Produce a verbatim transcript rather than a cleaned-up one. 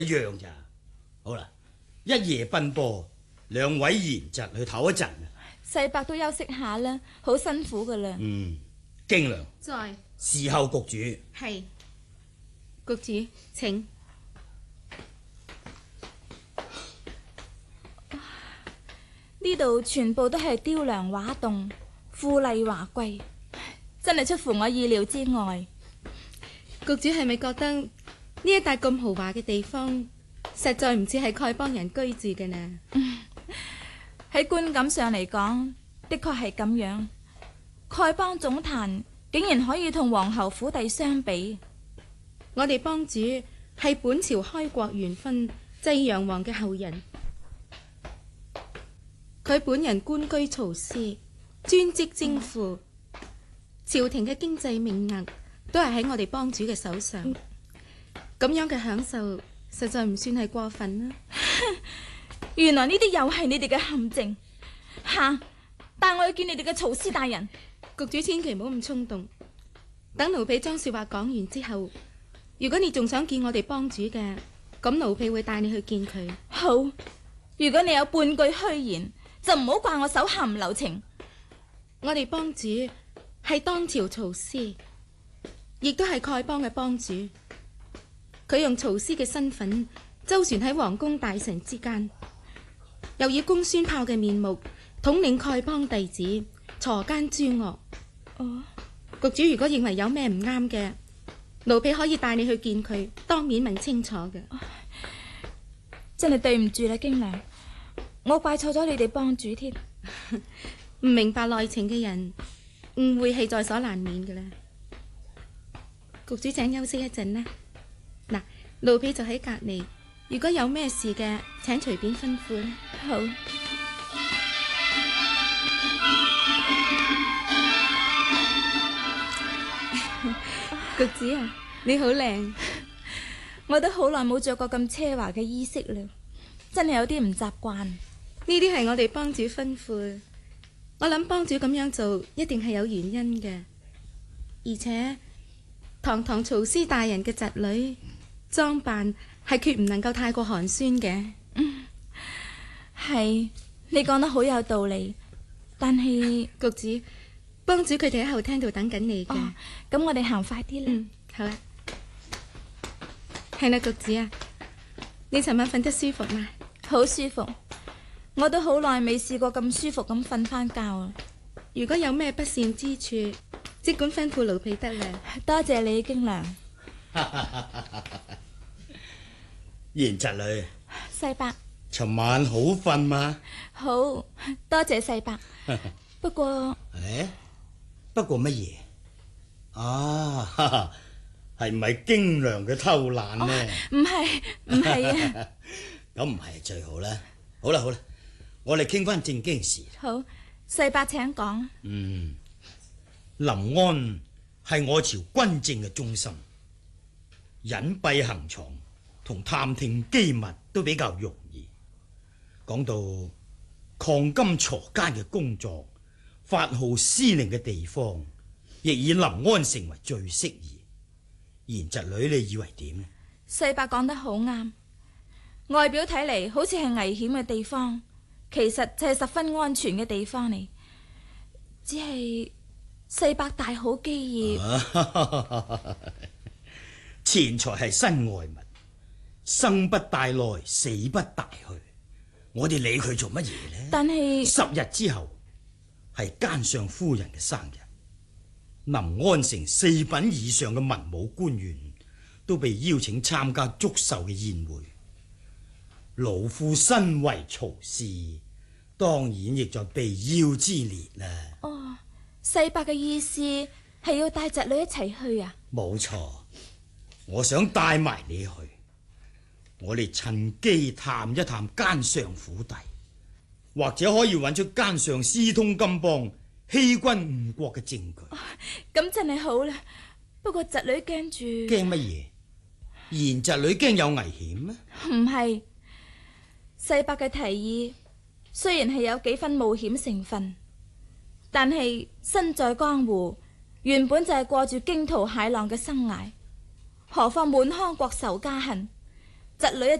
一樣咋？好啦，一夜奔波，兩位賢侄去唞一陣啊。 世伯都休息下啦，好辛苦噶啦。 嗯，京娘在侍候局主。 係局主，請。 呢度全部都係雕梁畫棟，富麗華貴，真係出乎我意料之外。 局主係咪覺得呢一笪咁豪華嘅地方，實在唔似係丐幫人居住嘅呢？ 喺觀感上嚟講，的確係咁樣。丐幫總壇竟然可以同皇后府邸相比。 我哋幫主係本朝開國元勳濟陽王嘅後人，佢本人官居曹司，專職征賦，朝廷嘅經濟命脈都係喺我哋幫主嘅手上。咁樣嘅享受實在唔算係過分啦。 原來呢啲又係你哋嘅陷阱。吓，帶我去見你哋嘅曹司大人。 局主千祈唔好咁衝動，等奴婢將說話講完之後，如果你仲想見我哋幫主嘅，咁奴婢會帶你去見佢。 好，如果你有半句虛言，就唔好怪我手下唔留情。 我哋幫主係當朝曹司，亦都係丐幫嘅幫主。佢用曹司嘅身份周旋喺皇宮大臣之間，又以公孫豹嘅面目統領丐幫弟子，鋤奸諸惡。 哦， 局主如果認為有咩唔啱嘅，奴婢可以帶你去見佢，當面問清楚嘅。 真係對唔住啦，京娘，我怪錯咗你哋幫主添。 唔明白內情嘅人，誤會係在所難免嘅啦。局主請休息一陣啦。嗱，奴婢就喺隔籬，如果有咩事嘅，請隨便吩咐啦。 好。 局主啊，你好靚。 我都好耐冇着過咁奢華嘅衣飾啦，真係有啲唔習慣。 呢啲係我哋幫主吩咐，我諗幫主咁樣做一定係有原因嘅。而且堂堂曹司大人嘅侄女裝扮係決唔能夠太過寒酸嘅。 嗯，係，你講得好有道理。但係局主，幫主佢哋喺後廳度等緊你嘅。 哦，咁我哋行快啲啦。 嗯，好啦。係啦，局主啊，你尋晚瞓得舒服嗎？ 好舒服，我都好耐未試過咁舒服咁瞓翻覺啦。 如果有咩不善之處，即管吩咐奴婢得啦。 多謝你，京娘。 賢侄女， 世伯， 尋晚好瞓嘛？ 好多謝世伯。不過， 誒，不過乜嘢？啊，係唔係京娘嘅偷懶呢？ 唔係唔係啊。 咁唔係最好啦。好啦好啦，我哋傾翻正經事。 好，世伯請講。 嗯，臨安係我朝軍政嘅中心，隱蔽行藏同探聽機密都比較容易。講到抗金鋤奸嘅工作，發號施令嘅地方，亦以臨安城為最適宜。賢侄女，你以為點呢？ 世伯講得好啱，外表睇嚟好似係危險嘅地方，其實就係十分安全嘅地方嚟。只係世伯大好基業， 錢財係身外物，生不帶來，死不帶去。我哋理佢做乜嘢呢？ 但係十日之後係奸相夫人嘅生日，臨安城四品以上嘅文武官員都被邀請參加祝壽嘅宴會。老夫身為曹司，當然亦在被邀之列啦。 哦，世伯嘅意思係要帶侄女一齊去啊？ 冇錯，我想帶埋你去，我哋趁機探一探奸相府邸，或者可以揾出奸相私通金幫、欺君誤國嘅證據。 咁、哦、真係好啦，不過侄女驚住。 驚乜嘢？賢侄女驚有危險咩？ 唔係，世伯嘅提議雖然係有幾分冒險成分，但係身在江湖，原本就係過住驚濤駭浪嘅生涯，何況滿腔國仇家恨， 侄女啊